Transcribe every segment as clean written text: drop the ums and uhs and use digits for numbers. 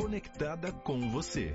conectada com você.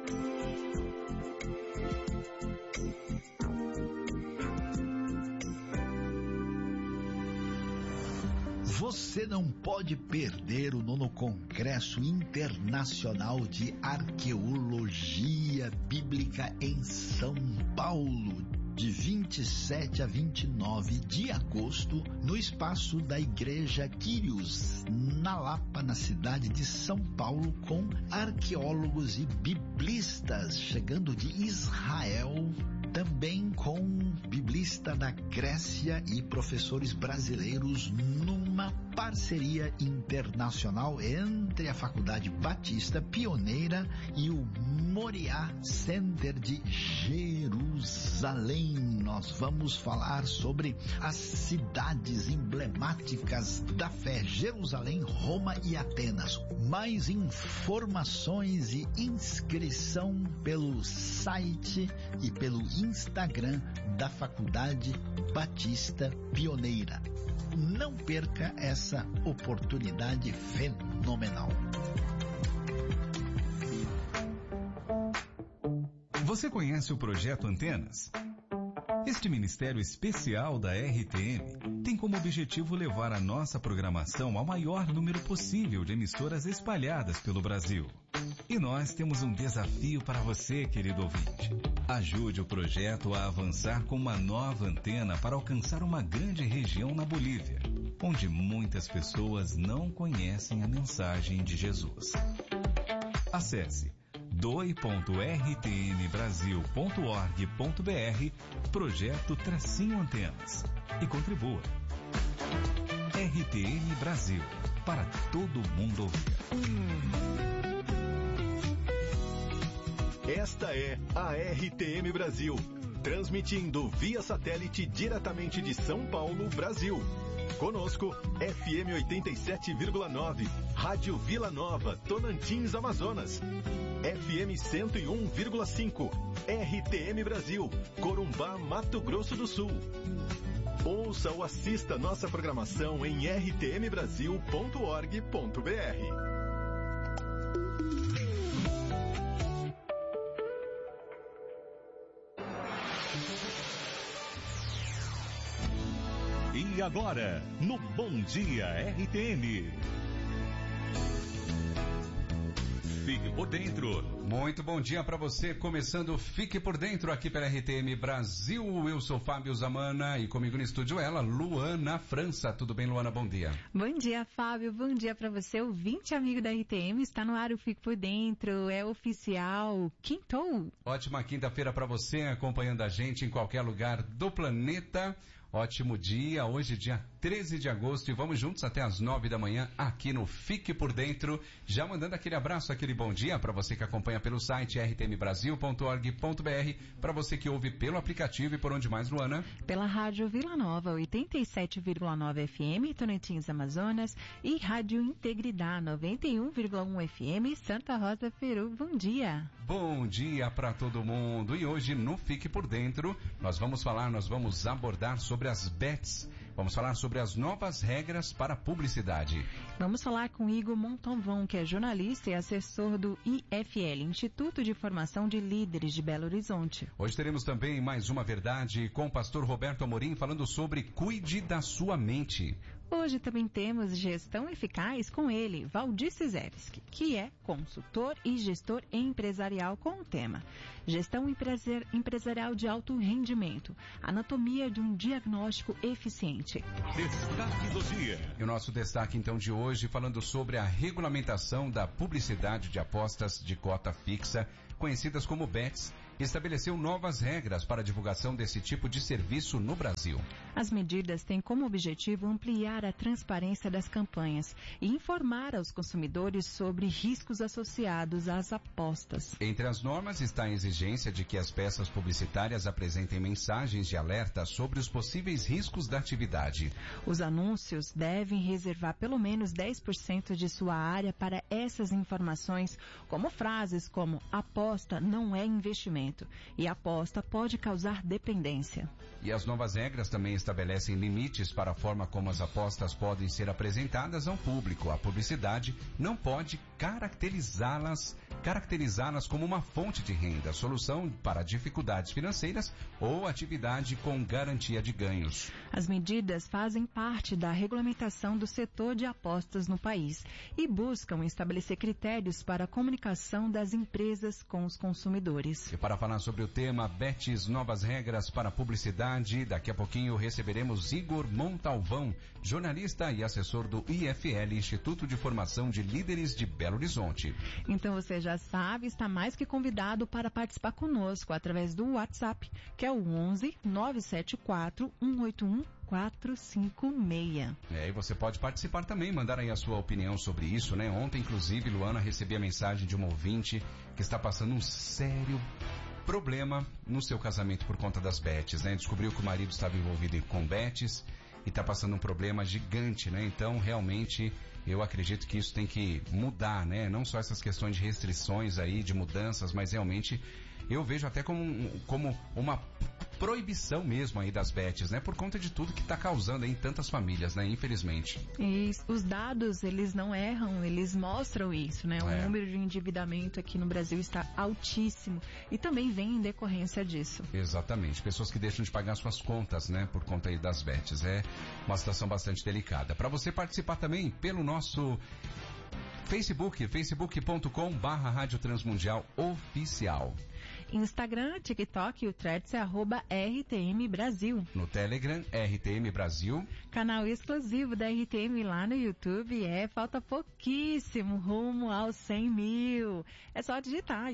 Você não pode perder o 9º Congresso Internacional de Arqueologia Bíblica em São Paulo, de 27 a 29 de agosto, no espaço da Igreja Quírios, na Lapa, na cidade de São Paulo, com arqueólogos e biblistas chegando de Israel, também com biblista da Grécia e professores brasileiros, numa parceria internacional entre a Faculdade Batista Pioneira e o Moriá Center de Jerusalém. Nós vamos falar sobre as cidades emblemáticas da fé: Jerusalém, Roma e Atenas. Mais informações e inscrição pelo site e pelo Instagram da Faculdade Batista Pioneira. Não perca essa oportunidade fenomenal. Você conhece o Projeto Antenas? Este ministério especial da RTM tem como objetivo levar a nossa programação ao maior número possível de emissoras espalhadas pelo Brasil. E nós temos um desafio para você, querido ouvinte. Ajude o projeto a avançar com uma nova antena para alcançar uma grande região na Bolívia, onde muitas pessoas não conhecem a mensagem de Jesus. Acesse doe.rtmbrasil.org.br Projeto-Antenas e contribua. RTM Brasil, para todo mundo ouvir. Esta é a RTM Brasil, transmitindo via satélite diretamente de São Paulo, Brasil. Conosco, FM 87,9, Rádio Vila Nova, Tonantins, Amazonas. FM 101,5, RTM Brasil, Corumbá, Mato Grosso do Sul. Ouça ou assista nossa programação em rtmbrasil.org.br. E agora, no Bom Dia RTM. Fique por dentro. Muito bom dia para você, começando Fique por Dentro aqui pela RTM Brasil. Eu sou Fábio Zamana e comigo no estúdio ela, Luana França. Tudo bem, Luana? Bom dia. Bom dia, Fábio. Bom dia para você, ouvinte amigo da RTM. Está no ar o Fique por Dentro, é oficial. Quintou. Ótima quinta-feira para você, acompanhando a gente em qualquer lugar do planeta. Ótimo dia, hoje dia 13 de agosto e vamos juntos até as 9 da manhã aqui no Fique por Dentro. Já mandando aquele abraço, aquele bom dia para você que acompanha pelo site rtmbrasil.org.br, para você que ouve pelo aplicativo e por onde mais, Luana? Pela Rádio Vila Nova 87,9 FM, Tonantins, Amazonas, e Rádio Integridade 91,1 FM, Santa Rosa, Peru. Bom dia. Bom dia para todo mundo. E hoje no Fique por Dentro nós vamos abordar sobre as bets. Vamos falar sobre as novas regras para a publicidade. Vamos falar com Igor Montalvão, que é jornalista e assessor do IFL, Instituto de Formação de Líderes de Belo Horizonte. Hoje teremos também mais uma verdade com o pastor Roberto Amorim falando sobre cuide da sua mente. Hoje também temos gestão eficaz com ele, Valdir Cizerski, que é consultor e gestor empresarial com o tema Gestão Empresarial de Alto Rendimento, Anatomia de um Diagnóstico Eficiente. Destaque do dia. E o nosso destaque então de hoje falando sobre a regulamentação da publicidade de apostas de cota fixa, conhecidas como bets, estabeleceu novas regras para a divulgação desse tipo de serviço no Brasil. As medidas têm como objetivo ampliar a transparência das campanhas e informar aos consumidores sobre riscos associados às apostas. Entre as normas está a exigência de que as peças publicitárias apresentem mensagens de alerta sobre os possíveis riscos da atividade. Os anúncios devem reservar pelo menos 10% de sua área para essas informações, como frases como aposta não é investimento, rendimento e a aposta pode causar dependência. E as novas regras também estabelecem limites para a forma como as apostas podem ser apresentadas ao público. A publicidade não pode caracterizá-las como uma fonte de renda, solução para dificuldades financeiras ou atividade com garantia de ganhos. As medidas fazem parte da regulamentação do setor de apostas no país e buscam estabelecer critérios para a comunicação das empresas com os consumidores. E para falar sobre o tema Betis, novas regras para a publicidade, daqui a pouquinho receberemos Igor Montalvão, jornalista e assessor do IFL, Instituto de Formação de Líderes de Belo Horizonte. Então você já sabe, está mais que convidado para participar conosco através do WhatsApp, que é o 11 974 181 456. E você pode participar também, mandar aí a sua opinião sobre isso, né? Ontem, inclusive, Luana, recebi a mensagem de uma ouvinte que está passando um sério problema no seu casamento por conta das bets, né? Descobriu que o marido estava envolvido com bets e está passando um problema gigante, né? Então, realmente, eu acredito que isso tem que mudar, né? Não só essas questões de restrições aí, de mudanças, mas realmente eu vejo até como uma proibição mesmo aí das bets, né? Por conta de tudo que está causando aí em tantas famílias, né? Infelizmente. E os dados, eles não erram, eles mostram isso, né? O número de endividamento aqui no Brasil está altíssimo e também vem em decorrência disso. Exatamente. Pessoas que deixam de pagar suas contas, né? Por conta aí das bets. É uma situação bastante delicada. Para você participar também pelo nosso facebook.com/Rádio Transmundial Oficial. Instagram, TikTok e o Threads é @RTM Brasil. No Telegram, RTM Brasil. Canal exclusivo da RTM lá no YouTube. Falta pouquíssimo rumo aos 100 mil. É só digitar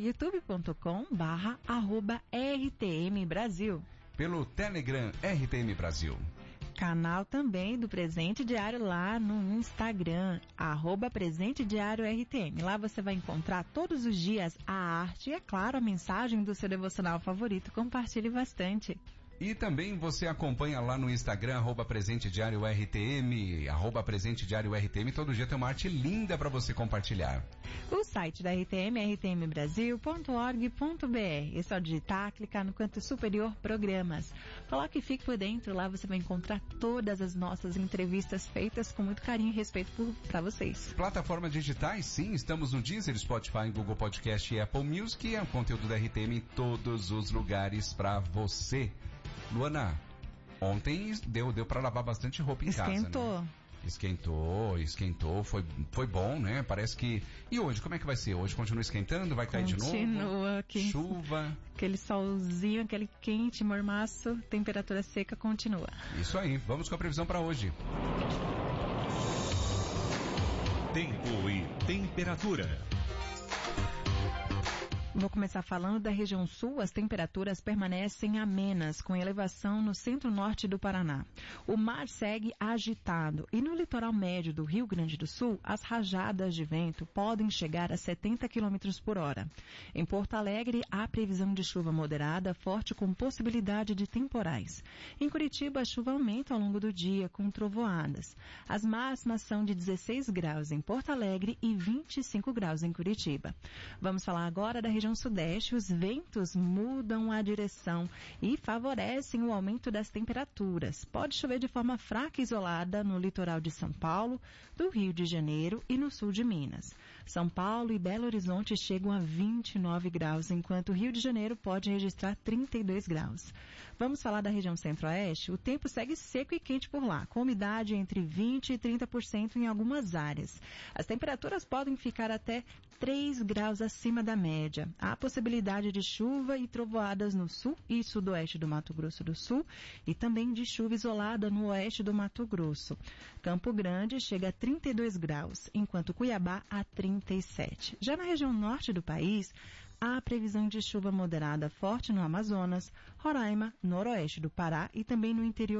youtube.com/RTM Brasil. Pelo Telegram, RTM Brasil. Canal também do Presente Diário lá no Instagram, @Presente Diário RTM. Lá você vai encontrar todos os dias a arte e, é claro, a mensagem do seu devocional favorito. Compartilhe bastante. E também você acompanha lá no Instagram, @Presente Diário RTM, @Presente Diário RTM. Todo dia tem uma arte linda para você compartilhar. O site da RTM é rtmbrasil.org.br. É só digitar, clicar no canto superior Programas. Coloque e fique por dentro. Lá você vai encontrar todas as nossas entrevistas feitas com muito carinho e respeito para vocês. Plataformas digitais, sim, estamos no Deezer, Spotify, Google Podcast e Apple Music. É o conteúdo da RTM em todos os lugares para você. Luana, ontem deu para lavar bastante roupa em casa, né? Esquentou, foi bom, né? Parece que... E hoje, como é que vai ser? Hoje continua esquentando? Vai cair de novo? Continua aqui. Chuva. Aquele solzinho, aquele quente, mormaço, temperatura seca continua. Isso aí, vamos com a previsão para hoje. Tempo e temperatura. Vou começar falando da região sul. As temperaturas permanecem amenas, com elevação no centro-norte do Paraná. O mar segue agitado e no litoral médio do Rio Grande do Sul, as rajadas de vento podem chegar a 70 km por hora. Em Porto Alegre, há previsão de chuva moderada, forte com possibilidade de temporais. Em Curitiba, a chuva aumenta ao longo do dia, com trovoadas. As máximas são de 16 graus em Porto Alegre e 25 graus em Curitiba. Vamos falar agora da região sudeste. Os ventos mudam a direção e favorecem o aumento das temperaturas. Pode chover de forma fraca e isolada no litoral de São Paulo, do Rio de Janeiro e no sul de Minas. São Paulo e Belo Horizonte chegam a 29 graus, enquanto o Rio de Janeiro pode registrar 32 graus. Vamos falar da região centro-oeste? O tempo segue seco e quente por lá, com umidade entre 20% e 30% em algumas áreas. As temperaturas podem ficar até 3 graus acima da média. Há possibilidade de chuva e trovoadas no sul e sudoeste do Mato Grosso do Sul e também de chuva isolada no oeste do Mato Grosso. Campo Grande chega a 32 graus, enquanto Cuiabá a 37. Já na região norte do país, há previsão de chuva moderada forte no Amazonas, Roraima, noroeste do Pará e também no interior